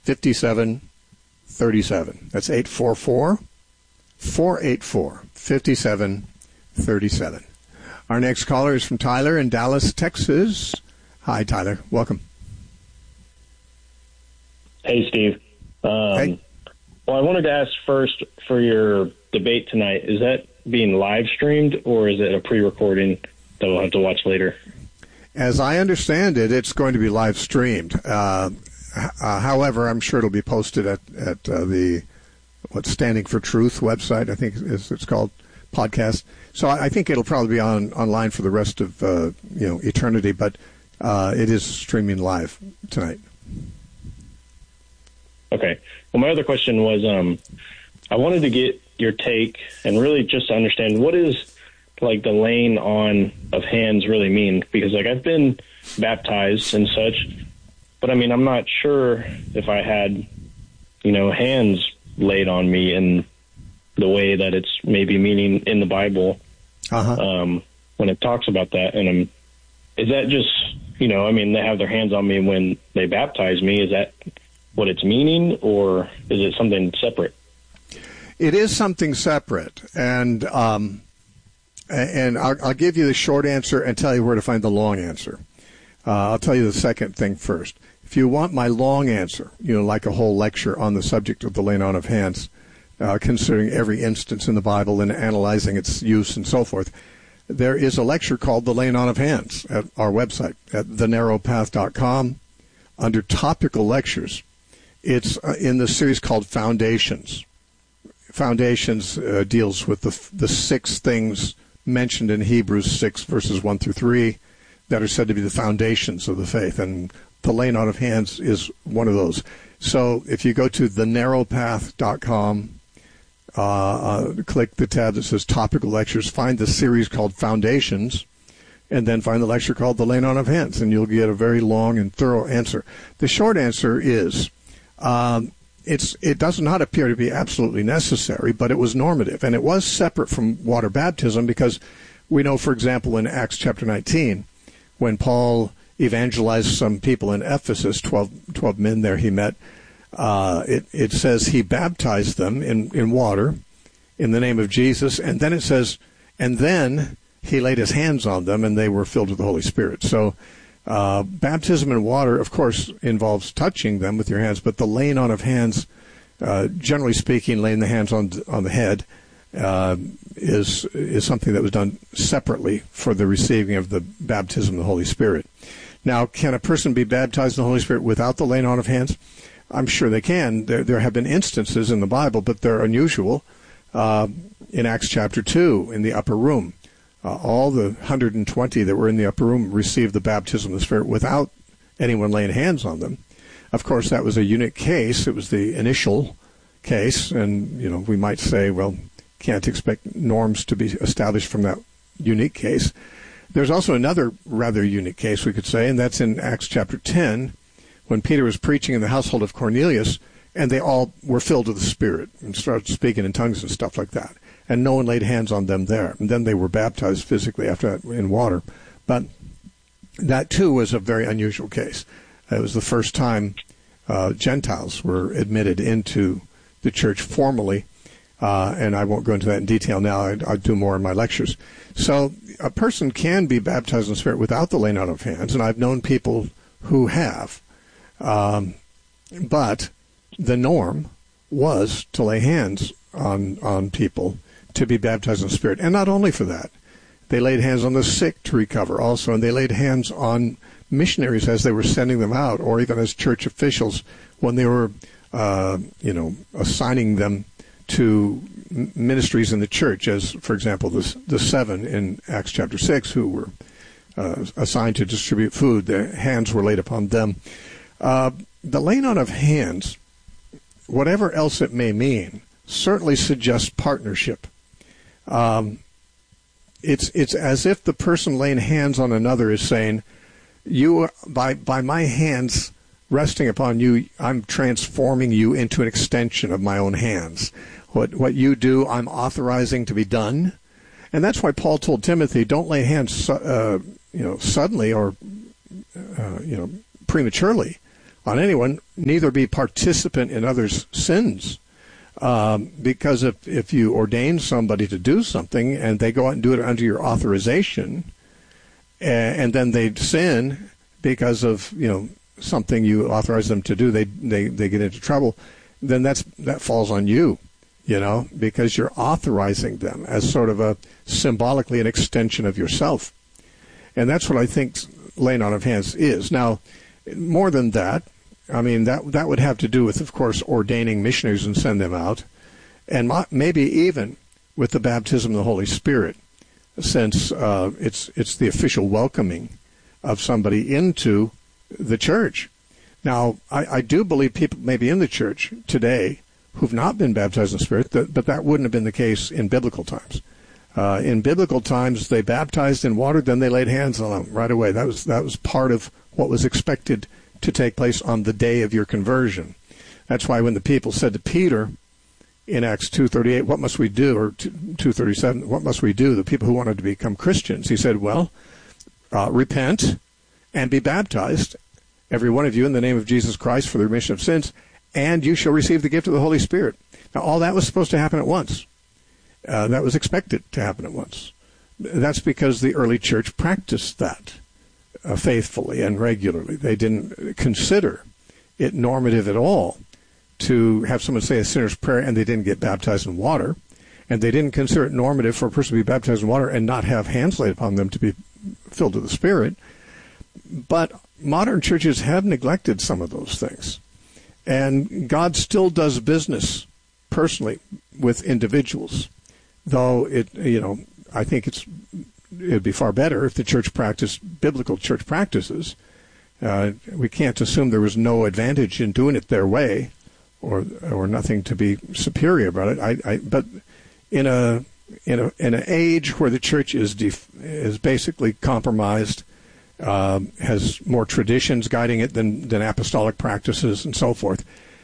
844-484-5737. That's 844-484-5737. Our next caller is from Tyler in Dallas, Texas. Hi, Tyler. Welcome. Hey, Steve. Hey. Well, I wanted to ask first for your debate tonight. Is that being live streamed or is it a pre-recording that we'll have to watch later? As I understand it, it's going to be live streamed. However, I'm sure it'll be posted at the Standing for Truth website, I think it's called, podcast. So I think it'll probably be online for the rest of eternity, but it is streaming live tonight. Okay. Well, my other question was I wanted to get your take and really just to understand what is like the laying on of hands really mean, because like I've been baptized and such, but I mean I'm not sure if I had hands laid on me in the way that it's maybe meaning in the Bible when it talks about that. And is that just they have their hands on me when they baptize me? Is that what it's meaning, or is it something separate? It is something separate, and I'll give you the short answer and tell you where to find the long answer. I'll tell you the second thing first. If you want my long answer, like a whole lecture on the subject of the laying on of hands, considering every instance in the Bible and analyzing its use and so forth, there is a lecture called The Laying On of Hands at our website at thenarrowpath.com under topical lectures. It's in the series called Foundations. Foundations deals with the 6 things mentioned in Hebrews 6, verses 1 through 3, that are said to be the foundations of the faith. And the laying on of hands is one of those. So if you go to thenarrowpath.com, click the tab that says Topical Lectures, find the series called Foundations, and then find the lecture called The Laying On of Hands, and you'll get a very long and thorough answer. The short answer is it does not appear to be absolutely necessary, but it was normative, and it was separate from water baptism, because we know, for example, in Acts chapter 19, when Paul evangelized some people in Ephesus, 12 men there he met, it says he baptized them in water in the name of Jesus, and then it says, and then he laid his hands on them, and they were filled with the Holy Spirit. So baptism in water, of course, involves touching them with your hands, but the laying on of hands, generally speaking, laying the hands on the head, is something that was done separately for the receiving of the baptism of the Holy Spirit. Now, can a person be baptized in the Holy Spirit without the laying on of hands? I'm sure they can. There have been instances in the Bible, but they're unusual. In Acts chapter 2, in the upper room, all the 120 that were in the upper room received the baptism of the Spirit without anyone laying hands on them. Of course, that was a unique case. It was the initial case, and we might say, well, can't expect norms to be established from that unique case. There's also another rather unique case, we could say, and that's in Acts chapter 10, when Peter was preaching in the household of Cornelius, and they all were filled with the Spirit and started speaking in tongues and stuff like that. And no one laid hands on them there. And then they were baptized physically after that in water. But that, too, was a very unusual case. It was the first time Gentiles were admitted into the church formally. And I won't go into that in detail now. I'll do more in my lectures. So a person can be baptized in the Spirit without the laying on of hands, and I've known people who have. But the norm was to lay hands on people to be baptized in the Spirit. And not only for that. They laid hands on the sick to recover also, and they laid hands on missionaries as they were sending them out, or even as church officials when they were, assigning them to ministries in the church, as, for example, the 7 in Acts chapter 6 who were assigned to distribute food. Their hands were laid upon them. The laying on of hands, whatever else it may mean, certainly suggests partnership. It's as if the person laying hands on another is saying, "You, by my hands resting upon you, I'm transforming you into an extension of my own hands. What you do, I'm authorizing to be done." And that's why Paul told Timothy, "Don't lay hands, suddenly or prematurely on anyone, neither be participant in others' sins. Because if you ordain somebody to do something and they go out and do it under your authorization, and then they sin because of something you authorize them to do, they get into trouble, then that falls on you, because you're authorizing them as sort of a symbolically an extension of yourself. And that's what I think laying on of hands is. Now, more than that, I mean, that would have to do with, of course, ordaining missionaries and send them out, and maybe even with the baptism of the Holy Spirit, since it's the official welcoming of somebody into the church. Now, I do believe people may be in the church today who've not been baptized in the Spirit, but that wouldn't have been the case in biblical times. In biblical times, they baptized in water, then they laid hands on them right away. That was part of what was expected to take place on the day of your conversion. That's why when the people said to Peter in Acts 2:38, what must we do, or 2:37, what must we do, the people who wanted to become Christians, he said, well, repent and be baptized, every one of you, in the name of Jesus Christ for the remission of sins, and you shall receive the gift of the Holy Spirit. Now, all that was supposed to happen at once. That was expected to happen at once. That's because the early church practiced that faithfully and regularly. They didn't consider it normative at all to have someone say a sinner's prayer and they didn't get baptized in water. And they didn't consider it normative for a person to be baptized in water and not have hands laid upon them to be filled with the Spirit. But modern churches have neglected some of those things. And God still does business personally with individuals. Though I think it'd be far better if the church practiced biblical church practices. We can't assume there was no advantage in doing it their way, or nothing to be superior about it. But in an age where the church is basically compromised, has more traditions guiding it than apostolic practices and so forth,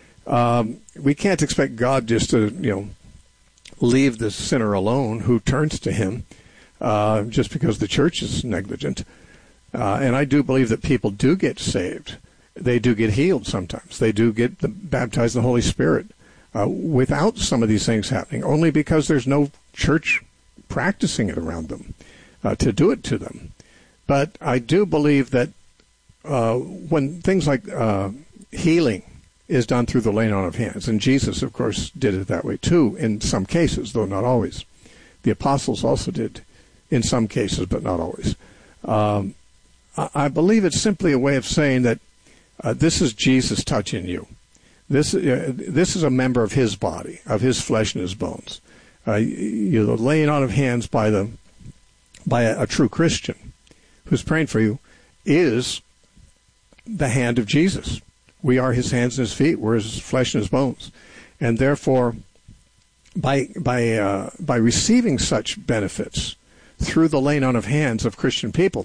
we can't expect God just to leave the sinner alone who turns to him just because the church is negligent. And I do believe that people do get saved. They do get healed sometimes. They do get baptized in the Holy Spirit without some of these things happening, only because there's no church practicing it around them to do it to them. But I do believe that when things like healing is done through the laying on of hands, and Jesus, of course, did it that way too in some cases, though not always. The apostles also did in some cases, but not always. I believe it's simply a way of saying that this is Jesus touching you. This is a member of his body, of his flesh and his bones. The laying on of hands by a true Christian who's praying for you is the hand of Jesus. We are his hands and his feet. We're his flesh and his bones. And therefore, by receiving such benefits through the laying on of hands of Christian people,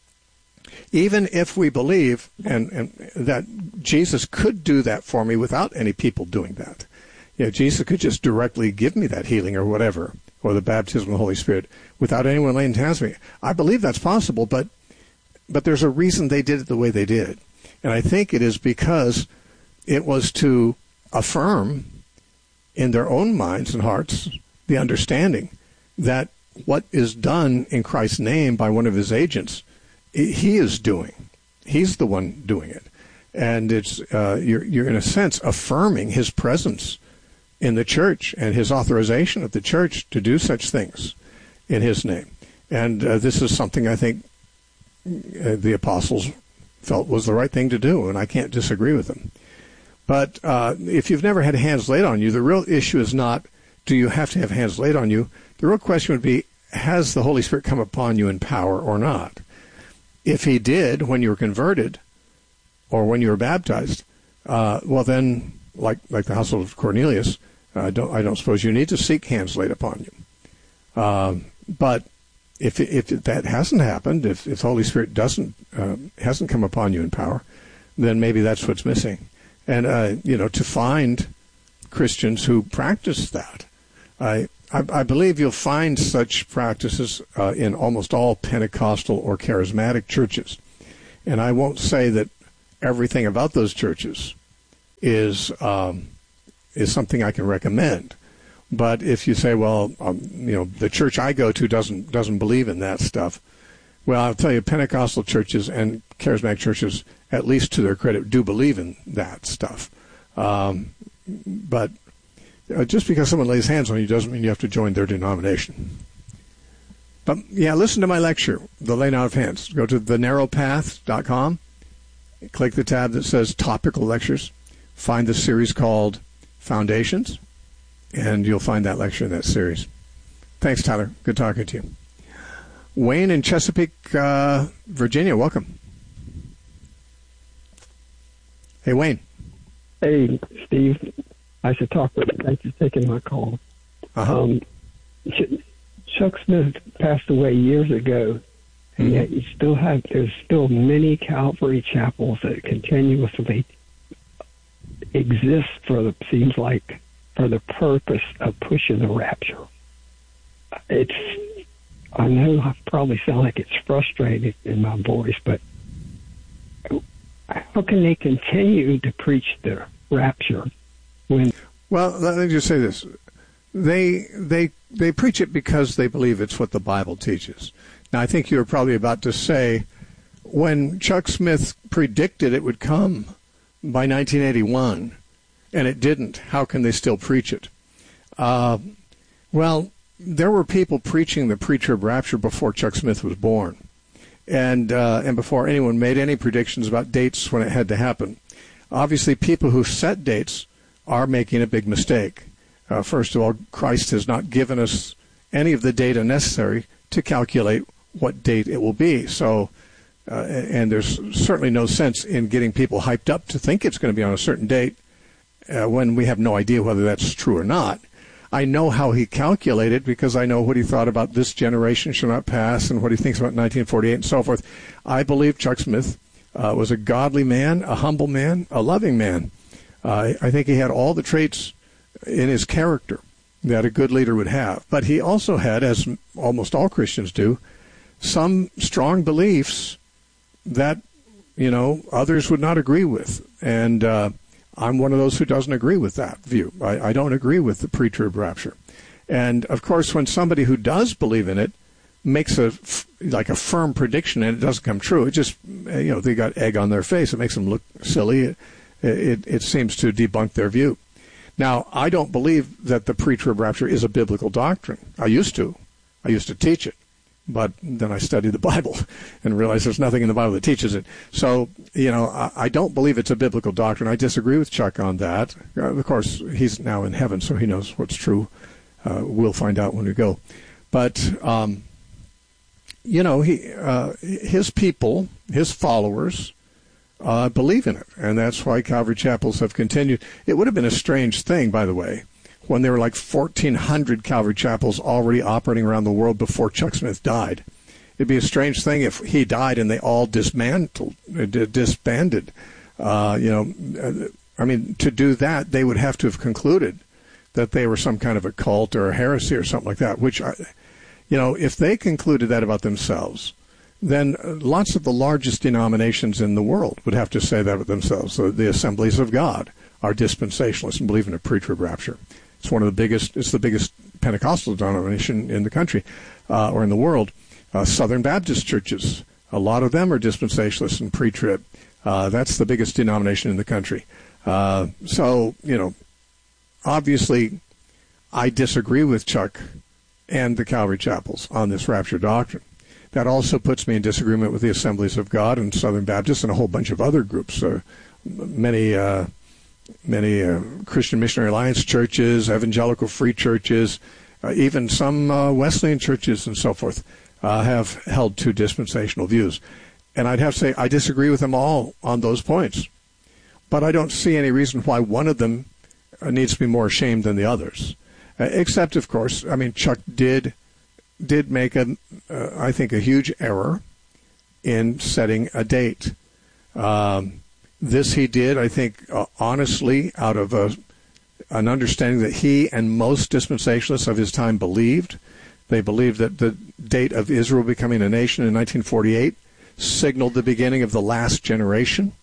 even if we believe and that Jesus could do that for me without any people doing that, Jesus could just directly give me that healing or whatever, or the baptism of the Holy Spirit, without anyone laying hands on me. I believe that's possible, but there's a reason they did it the way they did. And I think it is because it was to affirm in their own minds and hearts the understanding that what is done in Christ's name by one of his agents, he is doing. He's the one doing it. And it's you're in a sense affirming his presence in the church and his authorization of the church to do such things in his name. And this is something I think the apostles felt was the right thing to do, and I can't disagree with them. But if you've never had hands laid on you, the real issue is not, do you have to have hands laid on you? The real question would be, has the Holy Spirit come upon you in power or not? If he did when you were converted or when you were baptized, well then, like the household of Cornelius, I don't suppose you need to seek hands laid upon you. But if that hasn't happened, if the Holy Spirit hasn't come upon you in power, then maybe that's what's missing. And to find Christians who practice that, I believe you'll find such practices in almost all Pentecostal or charismatic churches. And I won't say that everything about those churches is something I can recommend. But if you say, well, the church I go to doesn't believe in that stuff, well, I'll tell you, Pentecostal churches and charismatic churches, at least to their credit, do believe in that stuff. But just because someone lays hands on you doesn't mean you have to join their denomination. But yeah, listen to my lecture, The Laying Out of Hands. Go to thenarrowpath.com, click the tab that says Topical Lectures, find the series called Foundations, and you'll find that lecture in that series. Thanks, Tyler. Good talking to you. Wayne in Chesapeake, Virginia, welcome. Hey, Wayne. Hey, Steve. I should talk with you. Thank you for taking my call. Uh-huh. Chuck Smith passed away years ago, and yet there's still many Calvary chapels that continuously exist seems like for the purpose of pushing the rapture. I know I probably sound like it's frustrated in my voice, but how can they continue to preach the rapture when? Well, let me just say this: they preach it because they believe it's what the Bible teaches. Now, I think you were probably about to say when Chuck Smith predicted it would come by 1981, and it didn't. How can they still preach it? Well, there were people preaching the pre-trib rapture before Chuck Smith was born, and before anyone made any predictions about dates when it had to happen. Obviously, people who set dates are making a big mistake. First of all, Christ has not given us any of the data necessary to calculate what date it will be. So, and there's certainly no sense in getting people hyped up to think it's going to be on a certain date when we have no idea whether that's true or not. I know how he calculated because I know what he thought about this generation shall not pass and what he thinks about 1948 and so forth. I believe Chuck Smith was a godly man, a humble man, a loving man. I think he had all the traits in his character that a good leader would have. But he also had, as almost all Christians do, some strong beliefs that, others would not agree with. And I'm one of those who doesn't agree with that view. I don't agree with the pre-trib rapture. And, of course, when somebody who does believe in it makes a firm prediction and it doesn't come true, it just, they got egg on their face. It makes them look silly. It seems to debunk their view. Now, I don't believe that the pre-trib rapture is a biblical doctrine. I used to teach it. But then I studied the Bible and realized there's nothing in the Bible that teaches it. So, I don't believe it's a biblical doctrine. I disagree with Chuck on that. Of course, he's now in heaven, so he knows what's true. We'll find out when we go. But, his people, his followers, believe in it. And that's why Calvary chapels have continued. It would have been a strange thing, by the way, when there were like 1,400 Calvary chapels already operating around the world before Chuck Smith died. It'd be a strange thing if he died and they all disbanded. To do that, they would have to have concluded that they were some kind of a cult or a heresy or something like that, which, if they concluded that about themselves, then lots of the largest denominations in the world would have to say that about themselves. So the Assemblies of God are dispensationalists and believe in a pre-trib rapture. It's the biggest Pentecostal denomination in the country or in the world. Southern Baptist churches, a lot of them are dispensationalists and pre-trib. That's the biggest denomination in the country. Obviously, I disagree with Chuck and the Calvary chapels on this rapture doctrine. That also puts me in disagreement with the Assemblies of God and Southern Baptists and a whole bunch of other groups. Many Christian Missionary Alliance churches, evangelical free churches, even some Wesleyan churches and so forth have held to dispensational views. And I'd have to say I disagree with them all on those points. But I don't see any reason why one of them needs to be more ashamed than the others. Except, of course, Chuck did make I think, a huge error in setting a date. This he did, I think, honestly, out of an understanding that he and most dispensationalists of his time believed. They believed that the date of Israel becoming a nation in 1948 signaled the beginning of the last generation.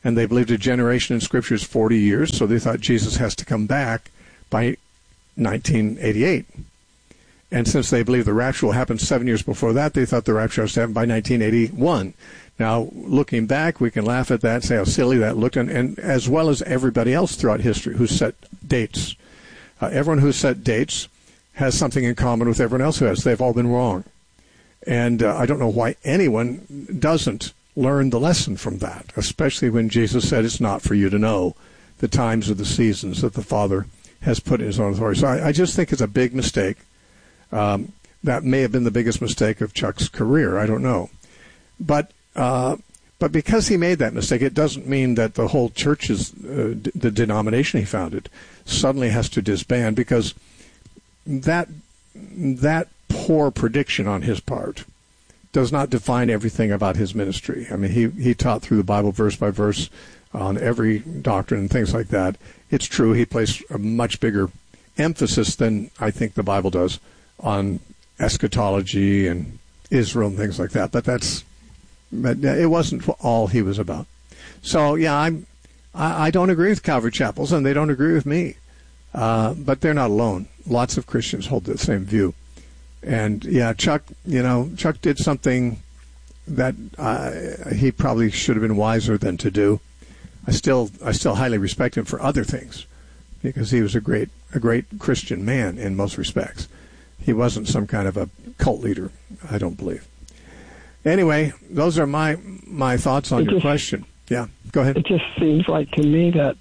and they believed a generation in Scripture is 40 years, so they thought Jesus has to come back by 1988. And since they believe the rapture will happen 7 years before that, they thought the rapture has to happen by 1981. Now, looking back, we can laugh at that and say how silly that looked, and as well as everybody else throughout history who set dates. Everyone who set dates has something in common with everyone else who has. They've all been wrong. And I don't know why anyone doesn't learn the lesson from that, especially when Jesus said it's not for you to know the times or the seasons that the Father has put in his own authority. So I just think it's a big mistake. That may have been the biggest mistake of Chuck's career. I don't know. But because he made that mistake, it doesn't mean that the whole church's, the denomination he founded, suddenly has to disband, because that poor prediction on his part does not define everything about his ministry. I mean, he taught through the Bible verse by verse on every doctrine and things like that. It's true, he placed a much bigger emphasis than I think the Bible does on eschatology and Israel and things like that. But it wasn't all he was about. So, yeah, I don't agree with Calvary Chapels, and they don't agree with me. But they're not alone. Lots of Christians hold the same view. And, yeah, Chuck did something that he probably should have been wiser than to do. I still highly respect him for other things, because he was a great Christian man in most respects. He wasn't some kind of a cult leader, I don't believe. Anyway, those are my thoughts on your question. Yeah, go ahead. It just seems like to me that,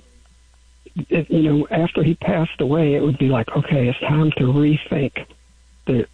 after he passed away, it would be like, okay, it's time to rethink the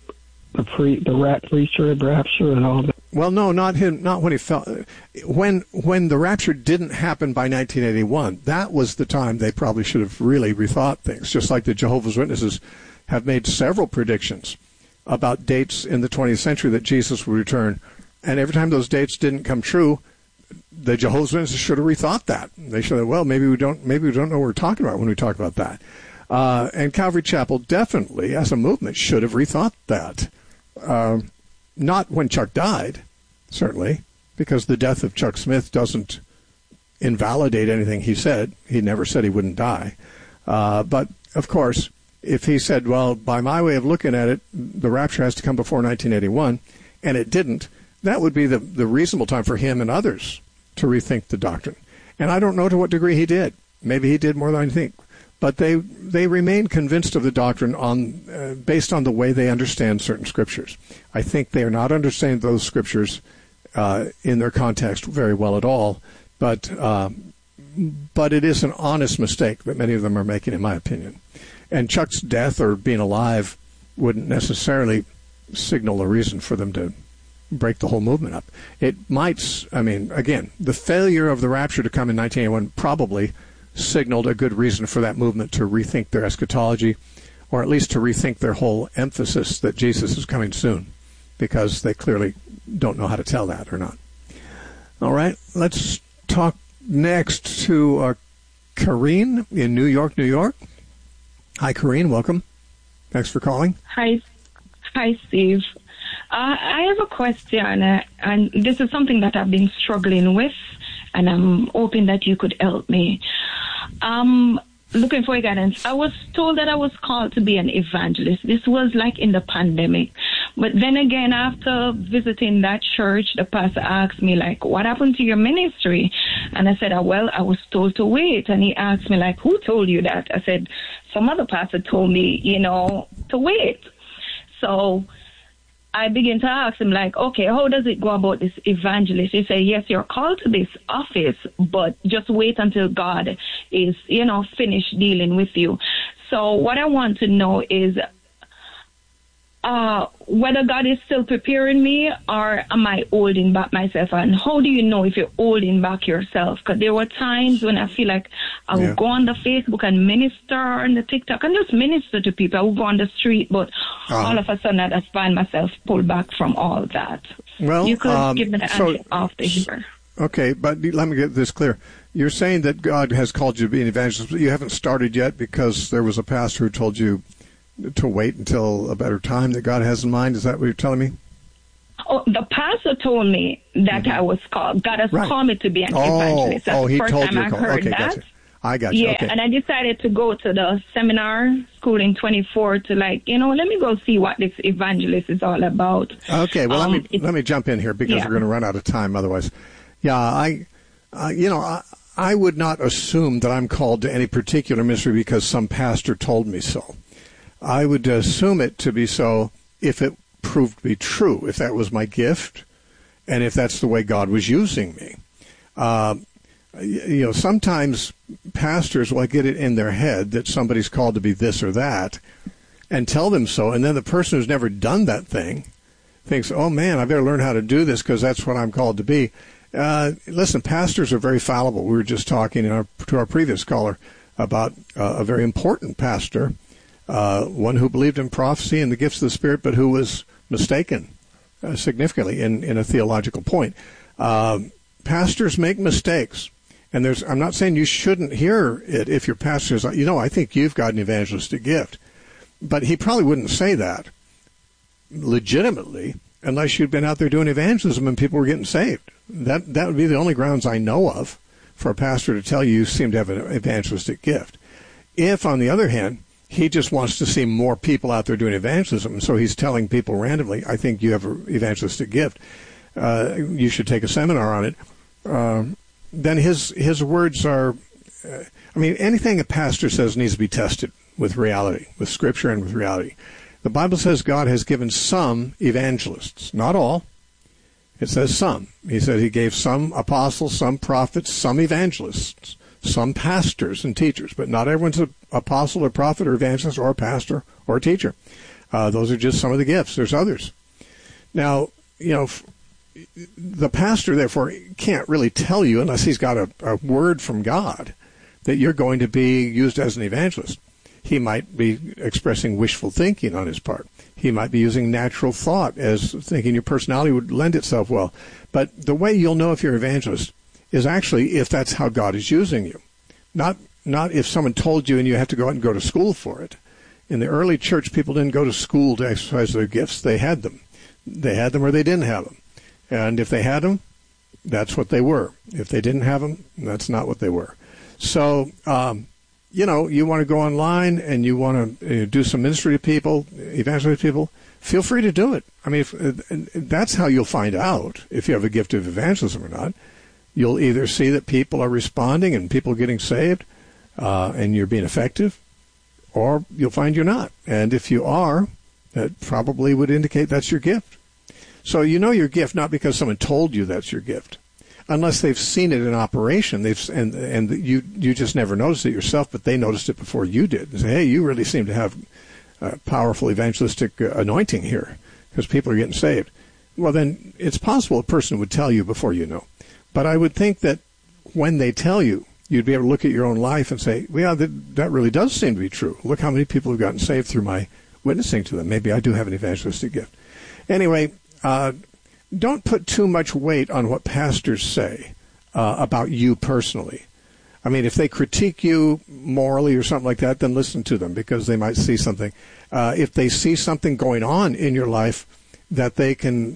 rapture and all that. Well, no, not him. Not when he fell. When the rapture didn't happen by 1981, that was the time they probably should have really rethought things. Just like the Jehovah's Witnesses have made several predictions about dates in the 20th century that Jesus would return, and every time those dates didn't come true, the Jehovah's Witnesses should have rethought that. They should have. Well, maybe we don't know what we're talking about when we talk about that. And Calvary Chapel definitely, as a movement, should have rethought that. Not when Chuck died, certainly, because the death of Chuck Smith doesn't invalidate anything he said. He never said he wouldn't die. But, of course, if he said, well, by my way of looking at it, the rapture has to come before 1981, and it didn't, that would be the reasonable time for him and others to rethink the doctrine. And I don't know to what degree he did. Maybe he did more than I think. But they remain convinced of the doctrine based on the way they understand certain scriptures. I think they are not understanding those scriptures in their context very well at all. But it is an honest mistake that many of them are making, in my opinion. And Chuck's death or being alive wouldn't necessarily signal a reason for them to break the whole movement up. It might, again, the failure of the rapture to come in 1981 probably signaled a good reason for that movement to rethink their eschatology, or at least to rethink their whole emphasis that Jesus is coming soon, because they clearly don't know how to tell that or not. All right, let's talk next to Karine in New York, New York. Hi, Karine. Welcome. Thanks for calling. Hi, Steve. I have a question, and this is something that I've been struggling with, and I'm hoping that you could help me. Looking for guidance. I was told that I was called to be an evangelist. This was like in the pandemic. But then again, after visiting that church, the pastor asked me, like, what happened to your ministry? And I said, well, I was told to wait. And he asked me, like, who told you that? I said, some other pastor told me, to wait. So I began to ask him, like, okay, how does it go about this evangelist? He said, yes, you're called to this office, but just wait until God is, finished dealing with you. So what I want to know is whether God is still preparing me, or am I holding back myself? And how do you know if you're holding back yourself? Because there were times when I feel like I would go on the Facebook and minister on the TikTok and just minister to people. I would go on the street, but all of a sudden I just find myself pulled back from all that. Well, you could give me the answer after here. Okay, but let me get this clear. You're saying that God has called you to be an evangelist, but you haven't started yet because there was a pastor who told you to wait until a better time that God has in mind. Is that what you're telling me? Oh, the pastor told me that I was called. God has called me to be an evangelist. That's the first time I heard that. Gotcha. I got you. Yeah, okay. And I decided to go to the seminar school in 24 to let me go see what this evangelist is all about. Okay, well, let me jump in here because we're going to run out of time otherwise. Yeah, I would not assume that I'm called to any particular ministry because some pastor told me so. I would assume it to be so if it proved to be true, if that was my gift, and if that's the way God was using me. Sometimes pastors will get it in their head that somebody's called to be this or that and tell them so, and then the person who's never done that thing thinks, oh man, I better learn how to do this because that's what I'm called to be. Listen, pastors are very fallible. We were just talking to our previous caller about a very important pastor, one who believed in prophecy and the gifts of the Spirit, but who was mistaken significantly in a theological point. Pastors make mistakes. And I'm not saying you shouldn't hear it if your pastor is, I think you've got an evangelistic gift. But he probably wouldn't say that legitimately unless you'd been out there doing evangelism and people were getting saved. That would be the only grounds I know of for a pastor to tell you seem to have an evangelistic gift. If, on the other hand, he just wants to see more people out there doing evangelism, and so he's telling people randomly, I think you have an evangelistic gift, you should take a seminar on it, then his words are, anything a pastor says needs to be tested with reality, with Scripture and with reality. The Bible says God has given some evangelists, not all. It says some. He said he gave some apostles, some prophets, some evangelists, some pastors and teachers, but not everyone's an apostle or prophet or evangelist or a pastor or a teacher. Those are just some of the gifts. There's others. Now, the pastor, therefore, can't really tell you, unless he's got a word from God, that you're going to be used as an evangelist. He might be expressing wishful thinking on his part. He might be using natural thought as thinking your personality would lend itself well. But the way you'll know if you're an evangelist is actually if that's how God is using you. Not if someone told you and you have to go out and go to school for it. In the early church, people didn't go to school to exercise their gifts. They had them. They had them or they didn't have them. And if they had them, that's what they were. If they didn't have them, that's not what they were. So, you want to go online and you want to do some ministry to people, evangelize people, feel free to do it. That's how you'll find out if you have a gift of evangelism or not. You'll either see that people are responding and people getting saved and you're being effective, or you'll find you're not. And if you are, that probably would indicate that's your gift. So you know your gift not because someone told you that's your gift, unless they've seen it in operation. And you just never noticed it yourself, but they noticed it before you did. And say, hey, you really seem to have a powerful evangelistic anointing here because people are getting saved. Well, then it's possible a person would tell you before you know. But I would think that when they tell you, you'd be able to look at your own life and say, well, that really does seem to be true. Look how many people have gotten saved through my witnessing to them. Maybe I do have an evangelistic gift. Anyway, don't put too much weight on what pastors say about you personally. If they critique you morally or something like that, then listen to them because they might see something. If they see something going on in your life that they can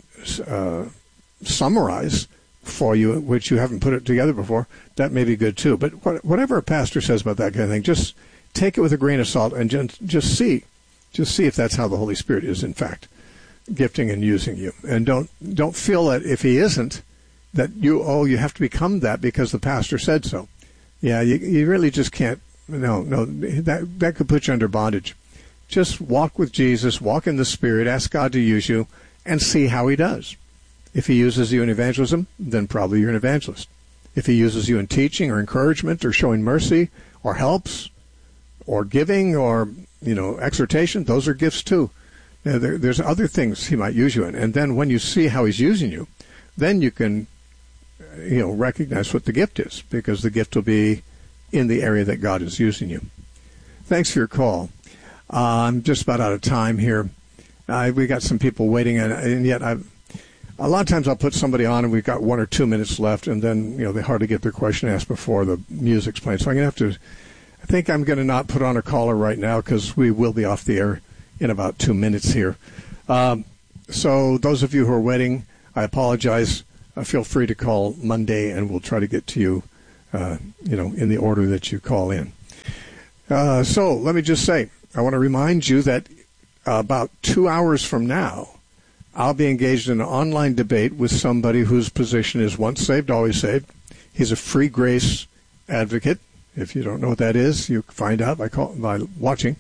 summarize for you, which you haven't put it together before, that may be good too. But whatever a pastor says about that kind of thing, just take it with a grain of salt and just see if that's how the Holy Spirit is in fact gifting and using you. And don't feel that if he isn't, that you have to become that because the pastor said so. Yeah, you really just can't. No, that could put you under bondage. Just walk with Jesus, walk in the Spirit, ask God to use you, and see how he does. If he uses you in evangelism, then probably you're an evangelist. If he uses you in teaching or encouragement or showing mercy or helps or giving or exhortation, those are gifts too. There's other things he might use you in. And then when you see how he's using you, then you can recognize what the gift is, because the gift will be in the area that God is using you. Thanks for your call. I'm just about out of time here. We got some people waiting, and yet a lot of times I'll put somebody on and we've got 1 or 2 minutes left, and then they hardly get their question asked before the music's playing. So I think I'm going to not put on a caller right now because we will be off the air in about 2 minutes here. So those of you who are waiting, I apologize. Feel free to call Monday, and we'll try to get to you, in the order that you call in. So let me just say, I want to remind you that about 2 hours from now, I'll be engaged in an online debate with somebody whose position is once saved, always saved. He's a free grace advocate. If you don't know what that is, you can find out by watching.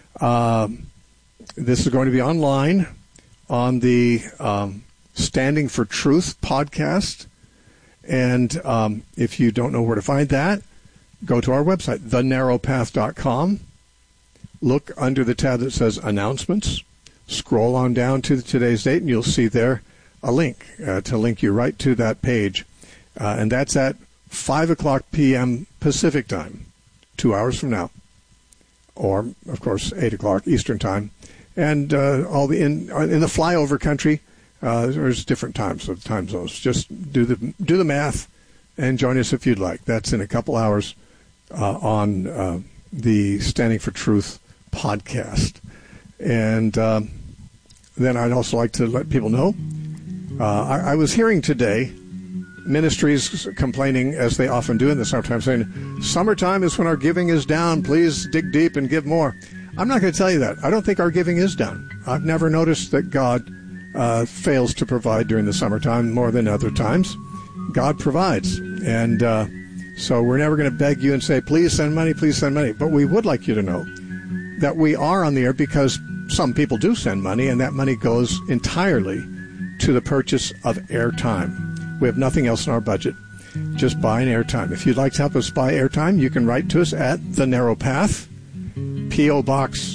This is going to be online on the Standing for Truth podcast. And if you don't know where to find that, go to our website, thenarrowpath.com. Look under the tab that says Announcements. Scroll on down to today's date, and you'll see there a link to link you right to that page. And that's at 5 o'clock p.m. Pacific time, 2 hours from now. Or, of course, 8 o'clock Eastern time. And in the flyover country, there's different times of time zones. Just do the math and join us if you'd like. That's in a couple hours on the Standing for Truth podcast. And then I'd also like to let people know, I was hearing today ministries complaining, as they often do in the summertime, saying, summertime is when our giving is down. Please dig deep and give more. I'm not going to tell you that. I don't think our giving is down. I've never noticed that God fails to provide during the summertime more than other times. God provides. And so we're never going to beg you and say, please send money, please send money. But we would like you to know that we are on the air because some people do send money, and that money goes entirely to the purchase of airtime. We have nothing else in our budget, just buying airtime. If you'd like to help us buy airtime, you can write to us at The Narrow Path, P.O. Box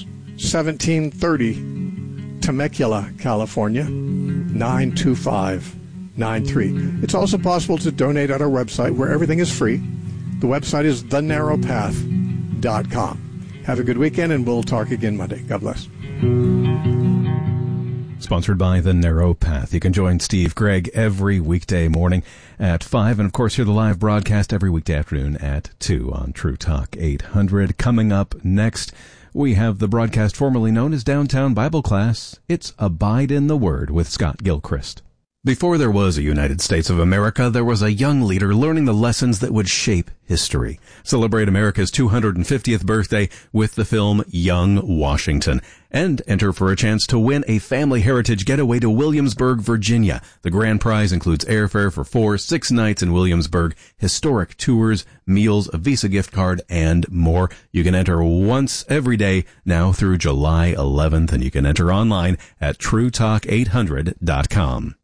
1730, Temecula, California, 92593. It's also possible to donate at our website, where everything is free. The website is thenarrowpath.com. Have a good weekend, and we'll talk again Monday. God bless. Sponsored by The Narrow Path. You can join Steve Gregg every weekday morning at 5, and of course hear the live broadcast every weekday afternoon at 2 on True Talk 800. Coming up next, we have the broadcast formerly known as Downtown Bible Class. It's Abide in the Word with Scott Gilchrist. Before there was a United States of America, there was a young leader learning the lessons that would shape history. Celebrate America's 250th birthday with the film Young Washington, and enter for a chance to win a family heritage getaway to Williamsburg, Virginia. The grand prize includes airfare for 6 nights in Williamsburg, historic tours, meals, a Visa gift card, and more. You can enter once every day now through July 11th, and you can enter online at TrueTalk800.com.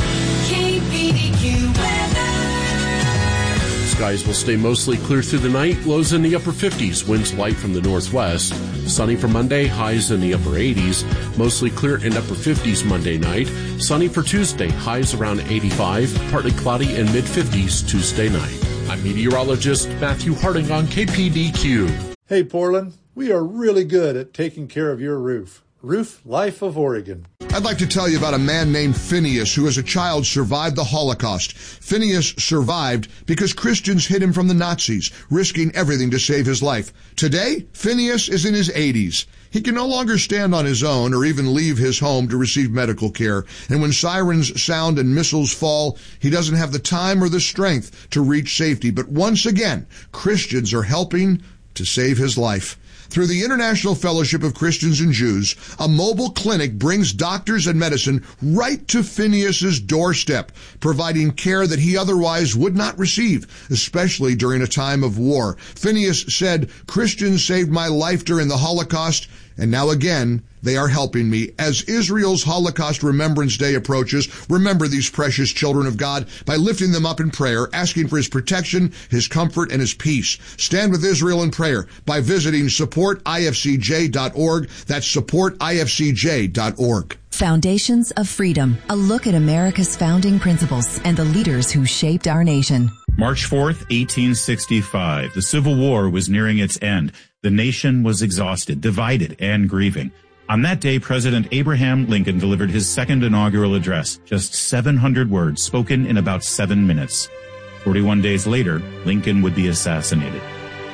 Skies will stay mostly clear through the night, lows in the upper 50s, winds light from the northwest. Sunny for Monday, highs in the upper 80s, mostly clear in upper 50s Monday night. Sunny for Tuesday, highs around 85, partly cloudy in mid-50s Tuesday night. I'm meteorologist Matthew Harding on KPDQ. Hey Portland, we are really good at taking care of your roof. Roof Life of Oregon. I'd like to tell you about a man named Phineas who as a child survived the Holocaust. Phineas survived because Christians hid him from the Nazis, risking everything to save his life. Today, Phineas is in his 80s. He can no longer stand on his own or even leave his home to receive medical care. And when sirens sound and missiles fall, he doesn't have the time or the strength to reach safety. But once again, Christians are helping to save his life. Through the International Fellowship of Christians and Jews, a mobile clinic brings doctors and medicine right to Phineas's doorstep, providing care that he otherwise would not receive, especially during a time of war. Phineas said, "Christians saved my life during the Holocaust, and now again, they are helping me." As Israel's Holocaust Remembrance Day approaches, remember these precious children of God by lifting them up in prayer, asking for his protection, his comfort, and his peace. Stand with Israel in prayer by visiting supportifcj.org. That's supportifcj.org. Foundations of Freedom, a look at America's founding principles and the leaders who shaped our nation. March 4th, 1865. The Civil War was nearing its end. The nation was exhausted, divided, and grieving. On that day, President Abraham Lincoln delivered his second inaugural address, just 700 words spoken in about 7 minutes. 41 days later, Lincoln would be assassinated.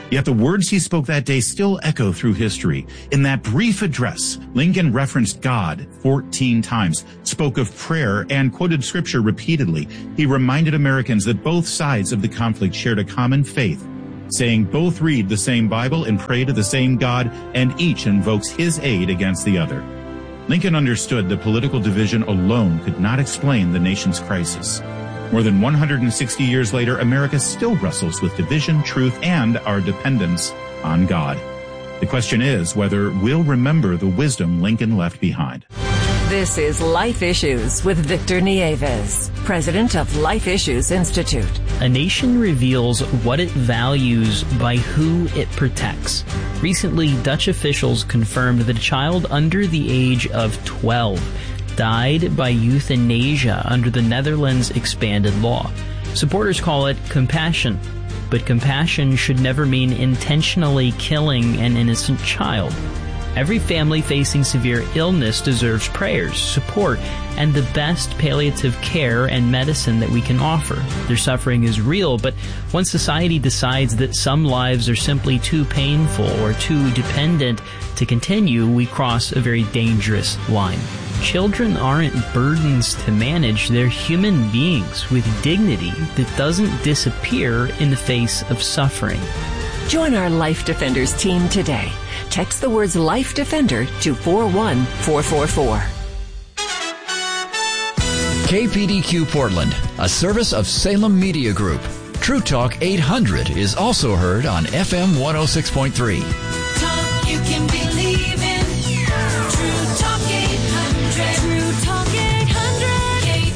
Yet the words he spoke that day still echo through history. In that brief address, Lincoln referenced God 14 times, spoke of prayer, and quoted scripture repeatedly. He reminded Americans that both sides of the conflict shared a common faith, saying both read the same Bible and pray to the same God, and each invokes his aid against the other. Lincoln understood that political division alone could not explain the nation's crisis. More than 160 years later, America still wrestles with division, truth, and our dependence on God. The question is whether we'll remember the wisdom Lincoln left behind. This is Life Issues with Victor Nieves, president of Life Issues Institute. A nation reveals what it values by who it protects. Recently, Dutch officials confirmed that a child under the age of 12 died by euthanasia under the Netherlands' expanded law. Supporters call it compassion, but compassion should never mean intentionally killing an innocent child. Every family facing severe illness deserves prayers, support, and the best palliative care and medicine that we can offer. Their suffering is real, but when society decides that some lives are simply too painful or too dependent to continue, we cross a very dangerous line. Children aren't burdens to manage. They're human beings with dignity that doesn't disappear in the face of suffering. Join our Life Defenders team today. Text the words Life Defender to 41444. KPDQ Portland, a service of Salem Media Group. True Talk 800 is also heard on FM 106.3. Talk you can believe in. True Talk 800. True Talk 800.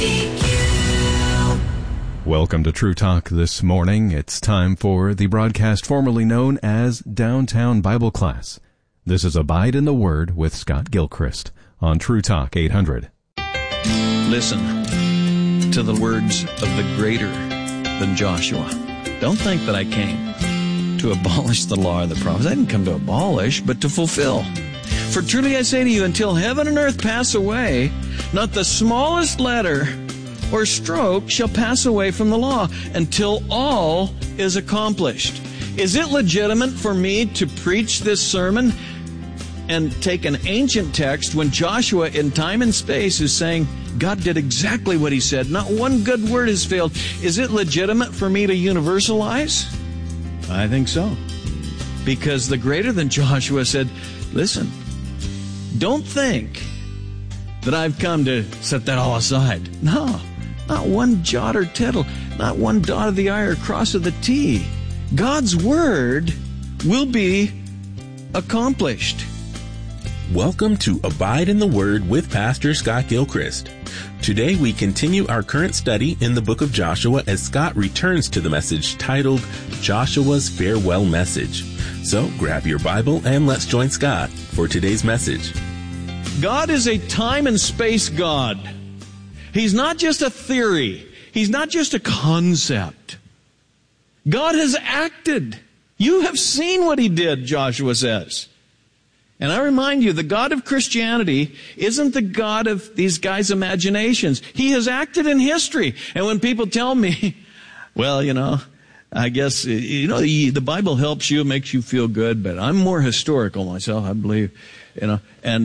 KPDQ. Welcome to True Talk this morning. It's time for the broadcast formerly known as Downtown Bible Class. This is Abide in the Word with Scott Gilchrist on True Talk 800. Listen to the words of the greater than Joshua. Don't think that I came to abolish the law or the prophets. I didn't come to abolish, but to fulfill. For truly I say to you, until heaven and earth pass away, not the smallest letter or stroke shall pass away from the law until all is accomplished. Is it legitimate for me to preach this sermon and take an ancient text when Joshua in time and space is saying God did exactly what he said? Not one good word has failed. Is it legitimate for me to universalize? I think so. Because the greater than Joshua said, listen, don't think that I've come to set that all aside. No, not one jot or tittle, not one dot of the I or cross of the T. God's word will be accomplished. Welcome to Abide in the Word with Pastor Scott Gilchrist. Today we continue our current study in the book of Joshua as Scott returns to the message titled Joshua's Farewell Message. So grab your Bible and let's join Scott for today's message. God is a time and space God. He's not just a theory. He's not just a concept. God has acted. You have seen what he did, Joshua says. And I remind you, the God of Christianity isn't the God of these guys' imaginations. He has acted in history. And when people tell me, well, I guess, the Bible helps you, makes you feel good, but I'm more historical myself, I believe, with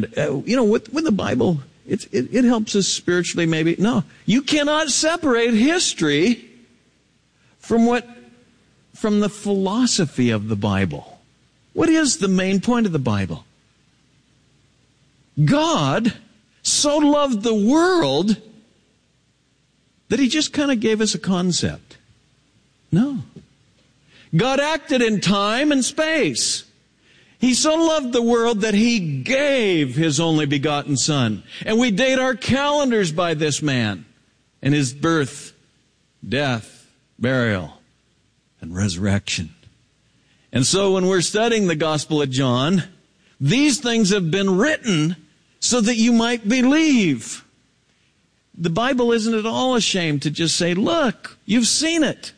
the Bible, it helps us spiritually maybe. No, you cannot separate history from the philosophy of the Bible. What is the main point of the Bible? God so loved the world that he just kind of gave us a concept. No. God acted in time and space. He so loved the world that he gave his only begotten Son. And we date our calendars by this man and his birth, death, burial, and resurrection. And so when we're studying the Gospel of John, these things have been written so that you might believe. The Bible isn't at all ashamed to just say, look, you've seen it.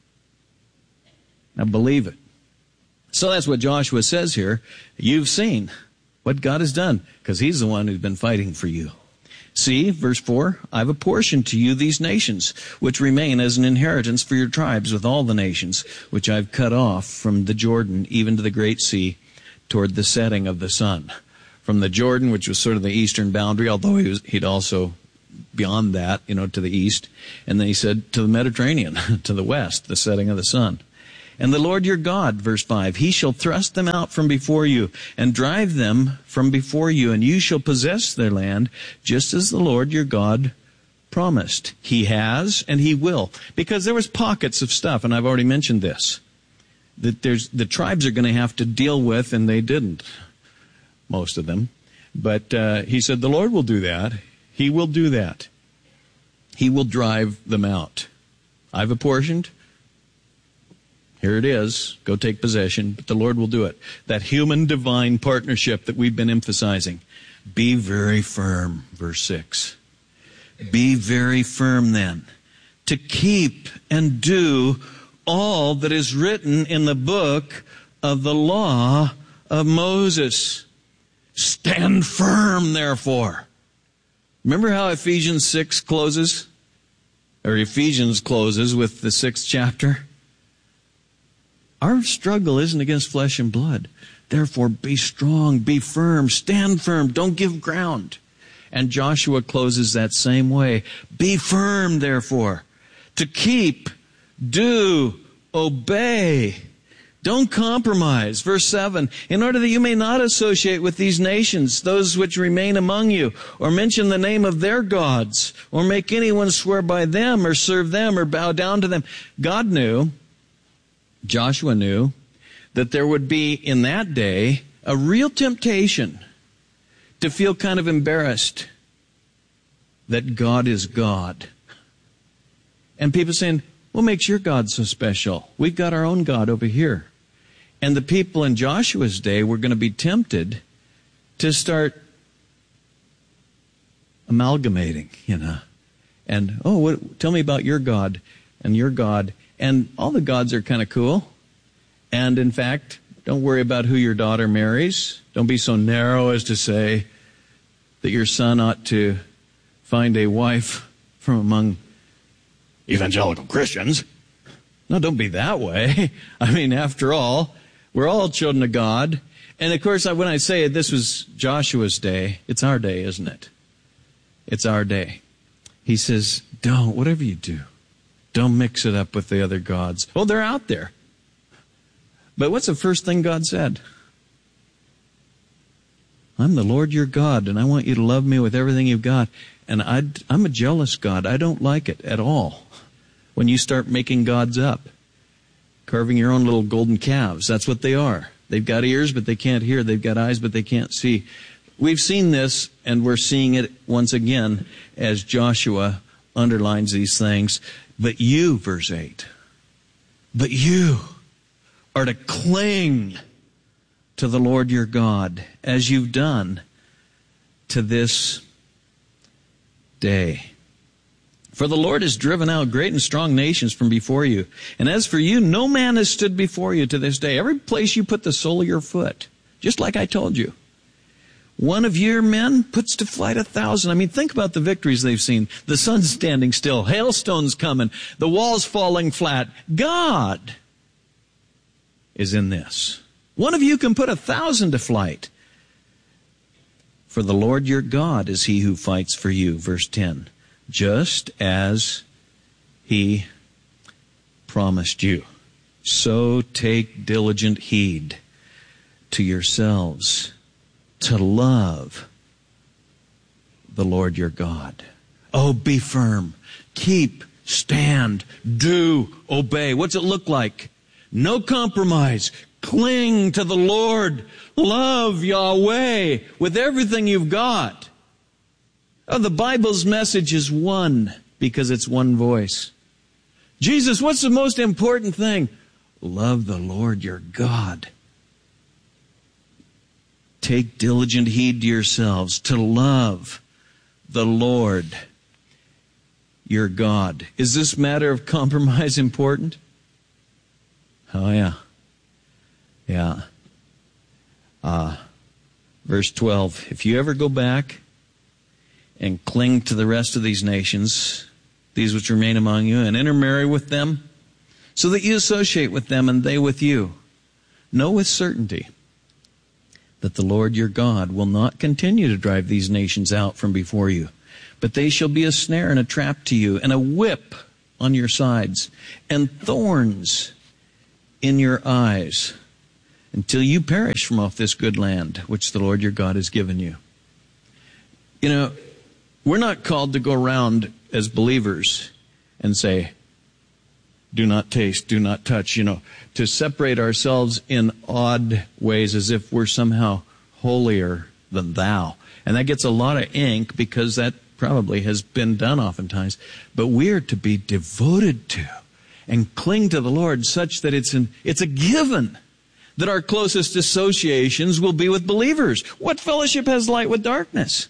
Now believe it. So that's what Joshua says here. You've seen what God has done because he's the one who's been fighting for you. See, verse 4, I've apportioned to you these nations, which remain as an inheritance for your tribes with all the nations, which I've cut off from the Jordan, even to the great sea, toward the setting of the sun. From the Jordan, which was sort of the eastern boundary, although he'd also beyond that, to the east. And then he said to the Mediterranean, to the west, the setting of the sun. And the Lord your God, verse 5, he shall thrust them out from before you and drive them from before you, and you shall possess their land, just as the Lord your God promised. He has and he will. Because there was pockets of stuff, and I've already mentioned this, that the tribes are going to have to deal with, and they didn't, most of them. But he said the Lord will do that. He will do that. He will drive them out. I've apportioned. Here it is. Go take possession. But the Lord will do it. That human-divine partnership that we've been emphasizing. Be very firm, verse 6. Be very firm then, to keep and do all that is written in the book of the law of Moses. Stand firm, therefore. Remember how Ephesians 6 closes? Or Ephesians closes with the 6th chapter? Our struggle isn't against flesh and blood. Therefore, be strong, be firm, stand firm, don't give ground. And Joshua closes that same way. Be firm, therefore, to keep, do, obey. Don't compromise. Verse 7, in order that you may not associate with these nations, those which remain among you, or mention the name of their gods, or make anyone swear by them, or serve them, or bow down to them. God knew, Joshua knew, that there would be in that day a real temptation to feel kind of embarrassed that God is God. And people saying, what makes your God so special? We've got our own God over here. And the people in Joshua's day were going to be tempted to start amalgamating, And, tell me about your God and your God. And all the gods are kind of cool. And in fact, don't worry about who your daughter marries. Don't be so narrow as to say that your son ought to find a wife from among evangelical Christians. No, don't be that way. I mean, after all, we're all children of God. And of course, when I say this was Joshua's day, it's our day, isn't it? It's our day. He says, don't, whatever you do, don't mix it up with the other gods. Oh, they're out there. But what's the first thing God said? I'm the Lord your God, and I want you to love me with everything you've got. And I'm a jealous God. I don't like it at all when you start making gods up, carving your own little golden calves. That's what they are. They've got ears, but they can't hear. They've got eyes, but they can't see. We've seen this, and we're seeing it once again as Joshua underlines these things. But you, verse 8, but you are to cling to the Lord your God as you've done to this day. For the Lord has driven out great and strong nations from before you. And as for you, no man has stood before you to this day. Every place you put the sole of your foot, just like I told you. One of your men puts to flight 1,000. I mean, think about the victories they've seen. The sun's standing still. Hailstones coming. The walls falling flat. God is in this. One of you can put 1,000 to flight. For the Lord your God is he who fights for you. Verse 10. Just as he promised you. So take diligent heed to yourselves to love the Lord your God. Oh, be firm. Keep, stand, do, obey. What's it look like? No compromise. Cling to the Lord. Love Yahweh with everything you've got. Oh, the Bible's message is one because it's one voice. Jesus, what's the most important thing? Love the Lord your God. Take diligent heed to yourselves to love the Lord your God. Is this matter of compromise important? Oh, yeah. Yeah. Verse 12. If you ever go back and cling to the rest of these nations, these which remain among you, and intermarry with them, so that you associate with them and they with you. Know with certainty that the Lord your God will not continue to drive these nations out from before you, but they shall be a snare and a trap to you, and a whip on your sides, and thorns in your eyes, until you perish from off this good land which the Lord your God has given you. You know, we're not called to go around as believers and say, do not taste, do not touch, to separate ourselves in odd ways as if we're somehow holier than thou. And that gets a lot of ink because that probably has been done oftentimes. But we're to be devoted to and cling to the Lord such that it's a given that our closest associations will be with believers. What fellowship has light with darkness?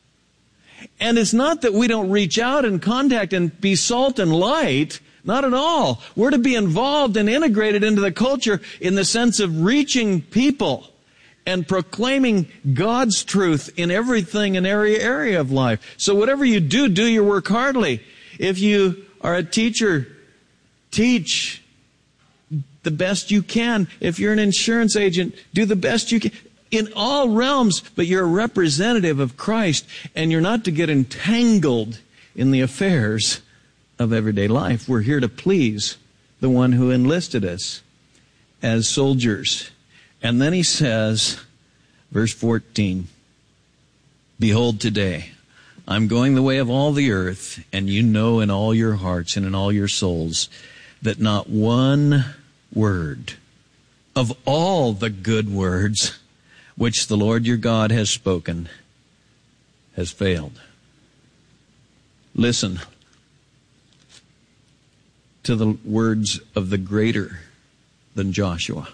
And it's not that we don't reach out and contact and be salt and light. Not at all. We're to be involved and integrated into the culture in the sense of reaching people and proclaiming God's truth in everything and every area of life. So whatever you do, do your work heartily. If you are a teacher, teach the best you can. If you're an insurance agent, do the best you can. In all realms, but you're a representative of Christ, and you're not to get entangled in the affairs of everyday life. We're here to please the one who enlisted us as soldiers. And then he says, verse 14, behold, today I'm going the way of all the earth, and you know in all your hearts and in all your souls that not one word of all the good words which the Lord your God has spoken has failed. Listen to the words of the greater than Joshua.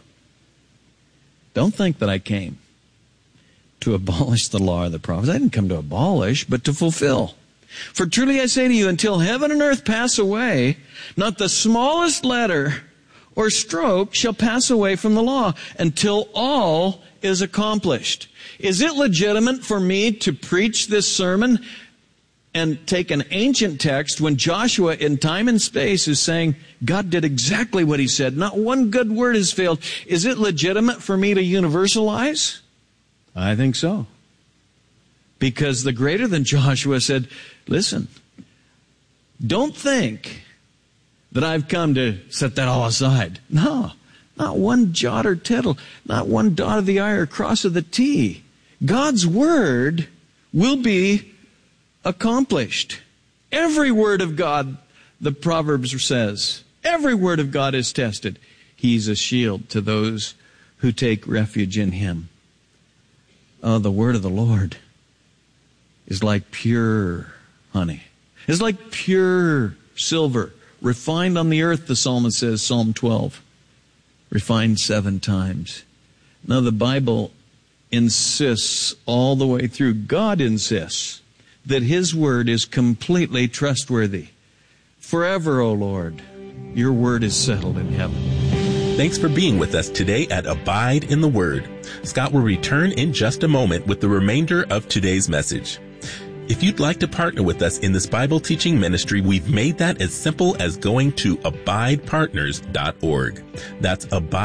Don't think that I came to abolish the law of the prophets. I didn't come to abolish, but to fulfill. For truly I say to you, until heaven and earth pass away, not the smallest letter or stroke shall pass away from the law until all is accomplished. Is it legitimate for me to preach this sermon and take an ancient text when Joshua in time and space is saying God did exactly what he said? Not one good word has failed. Is it legitimate for me to universalize? I think so. Because the greater than Joshua said, listen, don't think that I've come to set that all aside. No. Not one jot or tittle, not one dot of the I or cross of the T. God's word will be accomplished. Every word of God, the Proverbs says, every word of God is tested. He's a shield to those who take refuge in him. Oh, the word of the Lord is like pure honey. It's like pure silver, refined on the earth, the psalmist says, Psalm 12. Refined 7 times. Now the Bible insists all the way through, God insists that his word is completely trustworthy. Forever, O Lord, your word is settled in heaven. Thanks for being with us today at Abide in the Word. Scott will return in just a moment with the remainder of today's message. If you'd like to partner with us in this Bible teaching ministry, we've made that as simple as going to abidepartners.org. That's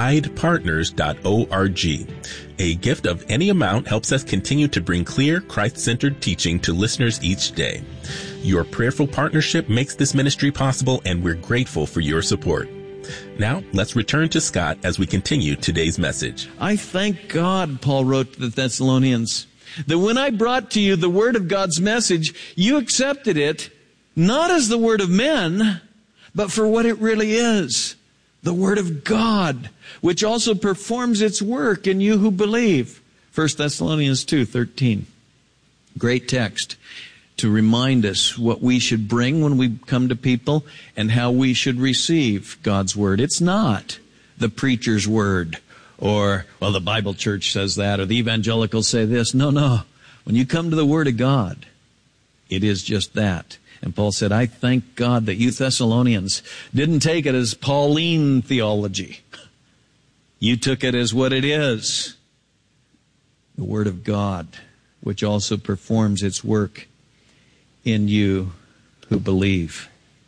abidepartners.org. A gift of any amount helps us continue to bring clear, Christ-centered teaching to listeners each day. Your prayerful partnership makes this ministry possible, and we're grateful for your support. Now, let's return to Scott as we continue today's message. I thank God, Paul wrote to the Thessalonians, that when I brought to you the word of God's message, you accepted it not as the word of men, but for what it really is, the word of God, which also performs its work in you who believe. 1 Thessalonians 2:13. Great text to remind us what we should bring when we come to people and how we should receive God's word. It's not the preacher's word. Or, well, the Bible church says that, or the evangelicals say this. No. When you come to the Word of God, it is just that. And Paul said, I thank God that you Thessalonians didn't take it as Pauline theology. You took it as what it is. The Word of God, which also performs its work in you who believe.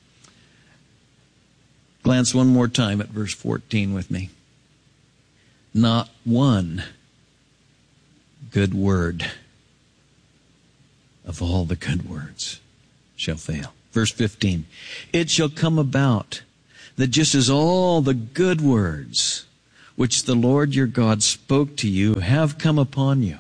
Glance one more time at verse 14 with me. Not one good word of all the good words shall fail. Verse 15. It shall come about that just as all the good words which the Lord your God spoke to you have come upon you.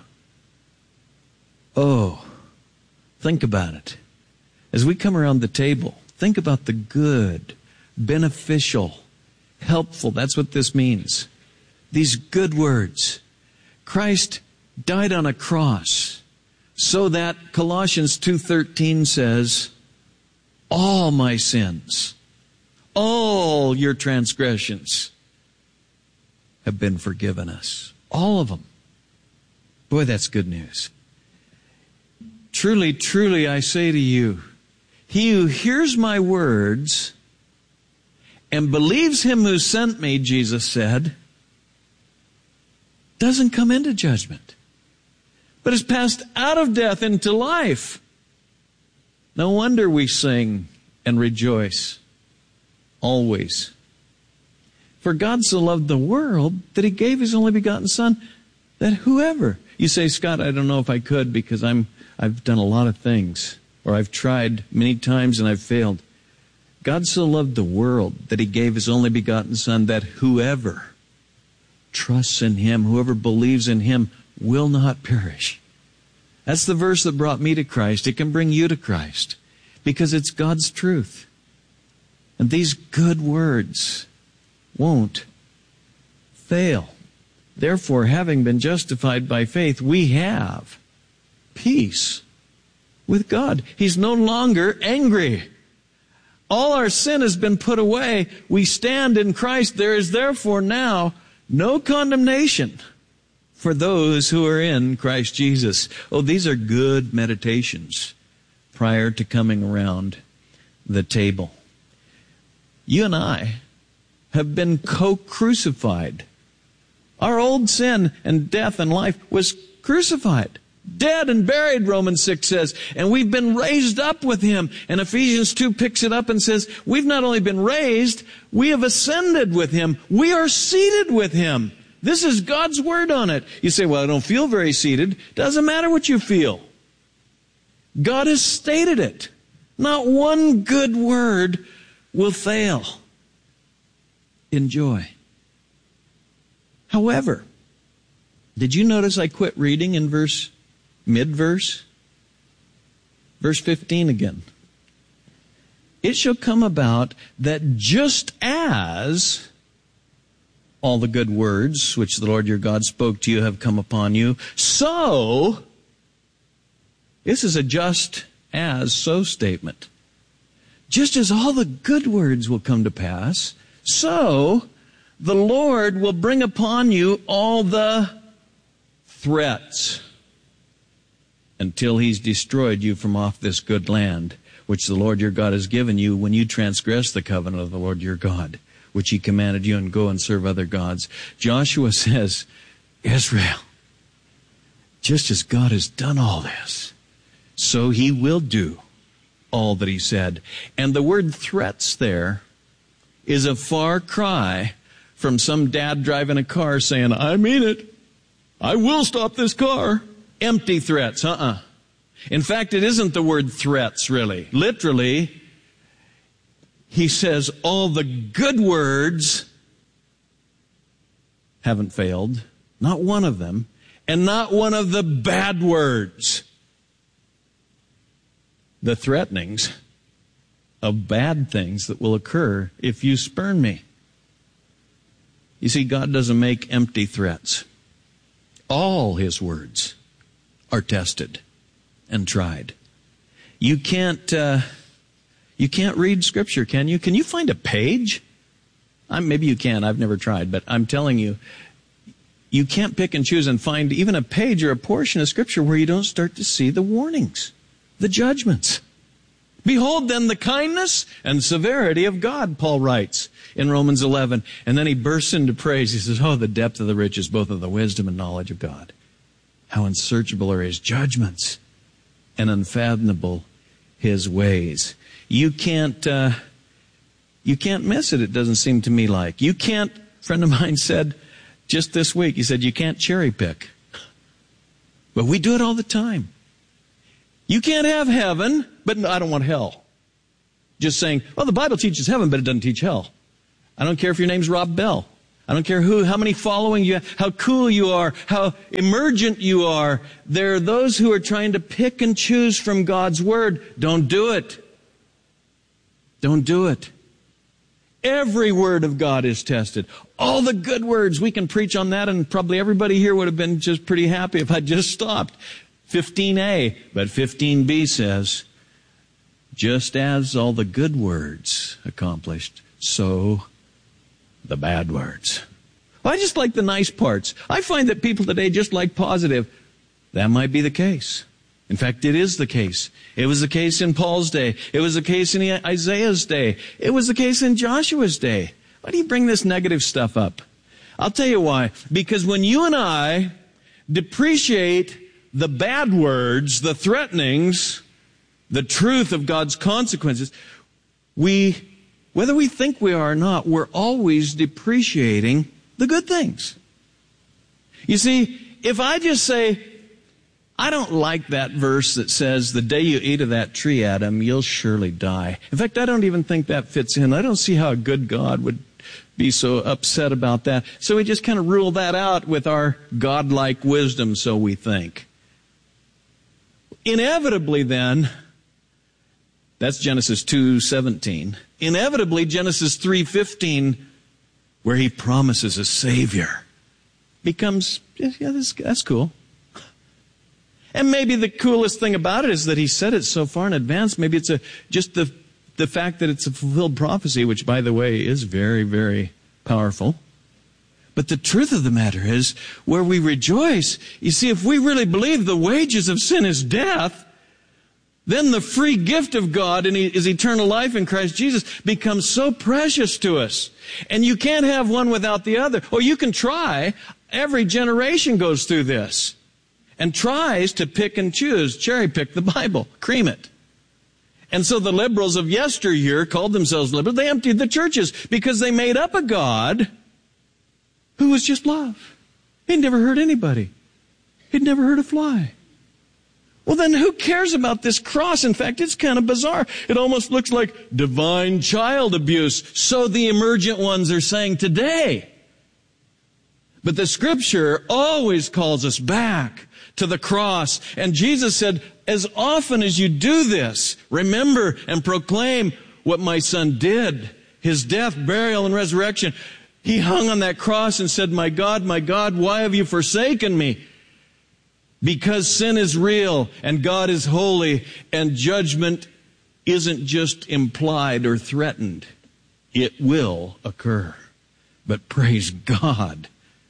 Oh, think about it. As we come around the table, think about the good, beneficial, helpful. That's what this means. These good words. Christ died on a cross so that Colossians 2:13 says, all my sins, all your transgressions have been forgiven us. All of them. Boy, that's good news. Truly, truly, I say to you, he who hears my words and believes him who sent me, Jesus said, doesn't come into judgment, but is passed out of death into life. No wonder we sing and rejoice always. For God so loved the world that he gave his only begotten Son, that whoever... You say, Scott, I don't know if I could because I've done a lot of things, or I've tried many times and I've failed. God so loved the world that he gave his only begotten Son, that whoever trusts in him, whoever believes in him, will not perish. That's the verse that brought me to Christ. It can bring you to Christ because it's God's truth. And these good words won't fail. Therefore, having been justified by faith, we have peace with God. He's no longer angry. All our sin has been put away. We stand in Christ. There is therefore now no condemnation for those who are in Christ Jesus. Oh, these are good meditations prior to coming around the table. You and I have been co-crucified. Our old sin and death and life was crucified. Dead and buried, Romans 6 says. And we've been raised up with him. And Ephesians 2 picks it up and says, we've not only been raised, we have ascended with him. We are seated with him. This is God's word on it. You say, well, I don't feel very seated. Doesn't matter what you feel. God has stated it. Not one good word will fail. Enjoy. However, did you notice I quit reading in mid-verse? Verse 15 again. It shall come about that just as all the good words which the Lord your God spoke to you have come upon you, so, this is a just as so statement. Just as all the good words will come to pass, so the Lord will bring upon you all the threats until he's destroyed you from off this good land, which the Lord your God has given you when you transgress the covenant of the Lord your God, which he commanded you, and go and serve other gods. Joshua says, Israel, just as God has done all this, so he will do all that he said. And the word threats there is a far cry from some dad driving a car saying, I mean it. I will stop this car. Empty threats. In fact, it isn't the word threats, really. Literally, he says all the good words haven't failed. Not one of them. And not one of the bad words. The threatenings of bad things that will occur if you spurn me. You see, God doesn't make empty threats. All his words are tested and tried. You can't read Scripture, can you? Can you find a page? Maybe you can. I've never tried, but I'm telling you, you can't pick and choose and find even a page or a portion of Scripture where you don't start to see the warnings, the judgments. Behold then the kindness and severity of God, Paul writes in Romans 11. And then he bursts into praise. He says, oh, the depth of the riches, both of the wisdom and knowledge of God. How unsearchable are his judgments and unfathomable his ways. You can't miss it, it doesn't seem to me like. You can't, a friend of mine said just this week, he said, you can't cherry pick. But we do it all the time. You can't have heaven, but I don't want hell. Just saying, well, the Bible teaches heaven, but it doesn't teach hell. I don't care if your name's Rob Bell. I don't care how many following you have, how cool you are, how emergent you are. There are those who are trying to pick and choose from God's Word. Don't do it. Don't do it. Every word of God is tested. All the good words, we can preach on that, and probably everybody here would have been just pretty happy if I just stopped. 15a, but 15b says, just as all the good words accomplished, so the bad words. Well, I just like the nice parts. I find that people today just like positive. That might be the case. In fact, it is the case. It was the case in Paul's day. It was the case in Isaiah's day. It was the case in Joshua's day. Why do you bring this negative stuff up? I'll tell you why. Because when you and I depreciate the bad words, the threatenings, the truth of God's consequences, whether we think we are or not, we're always depreciating the good things. You see, if I just say, I don't like that verse that says, the day you eat of that tree, Adam, you'll surely die. In fact, I don't even think that fits in. I don't see how a good God would be so upset about that. So we just kind of rule that out with our godlike wisdom, so we think. Inevitably then, that's Genesis 2:17. Inevitably, Genesis 3:15, where he promises a Savior, becomes, yeah, that's cool. And maybe the coolest thing about it is that he said it so far in advance. Maybe it's just the fact that it's a fulfilled prophecy, which, by the way, is very, very powerful. But the truth of the matter is, where we rejoice, you see, if we really believe the wages of sin is death, then the free gift of God and his eternal life in Christ Jesus becomes so precious to us. And you can't have one without the other. Or you can try. Every generation goes through this and tries to pick and choose, cherry pick the Bible, cream it. And so the liberals of yesteryear called themselves liberals. They emptied the churches because they made up a God who was just love. He'd never hurt anybody. He'd never hurt a fly. Well, then who cares about this cross? In fact, it's kind of bizarre. It almost looks like divine child abuse. So the emergent ones are saying today. But the Scripture always calls us back to the cross. And Jesus said, as often as you do this, remember and proclaim what my Son did. His death, burial, and resurrection. He hung on that cross and said, my God, why have you forsaken me? Because sin is real and God is holy and judgment isn't just implied or threatened. It will occur. But praise God,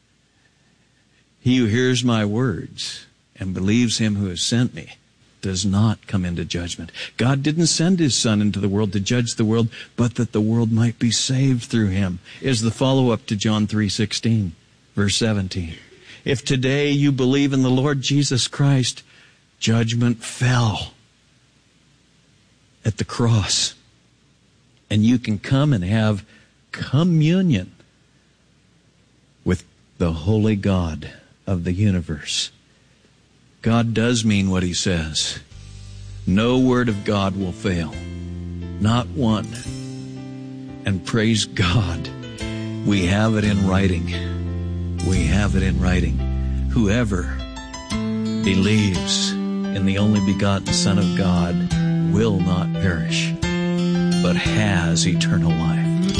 he who hears my words and believes him who has sent me does not come into judgment. God didn't send his Son into the world to judge the world, but that the world might be saved through him, is the follow-up to John 3:16, verse 17. If today you believe in the Lord Jesus Christ, judgment fell at the cross. And you can come and have communion with the holy God of the universe. God does mean what he says. No word of God will fail. Not one. And praise God, we have it in writing. We have it in writing. Whoever believes in the only begotten Son of God will not perish, but has eternal life.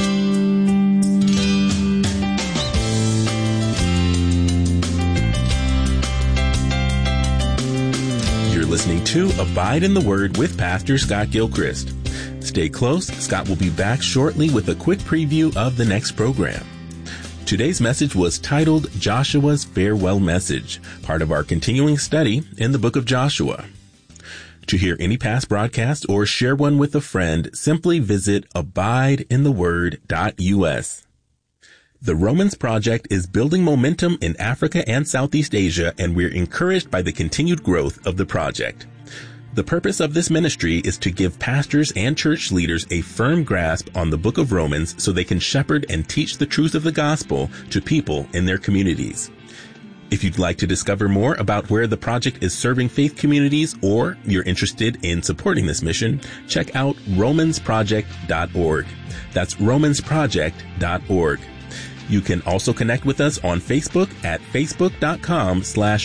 Listening to Abide in the Word with Pastor Scott Gilchrist. Stay close. Scott will be back shortly with a quick preview of the next program. Today's message was titled Joshua's Farewell Message, part of our continuing study in the book of Joshua. To hear any past broadcast or share one with a friend, simply visit abideintheword.us. The Romans Project is building momentum in Africa and Southeast Asia, and we're encouraged by the continued growth of the project. The purpose of this ministry is to give pastors and church leaders a firm grasp on the book of Romans so they can shepherd and teach the truth of the gospel to people in their communities. If you'd like to discover more about where the project is serving faith communities, or you're interested in supporting this mission, check out romansproject.org. That's romansproject.org. You can also connect with us on Facebook at facebook.com/Romans